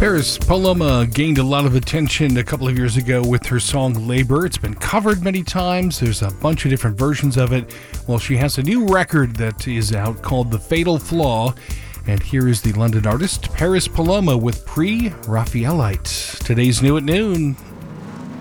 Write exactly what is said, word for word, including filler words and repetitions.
Paris Paloma gained a lot of attention a couple of years ago with her song Labor. It's been covered many times. There's a bunch of different versions of it. Well, she has a new record that is out called The Fatal Flaw. And here is the London artist Paris Paloma with Pre-Raphaelite. Today's new at noon.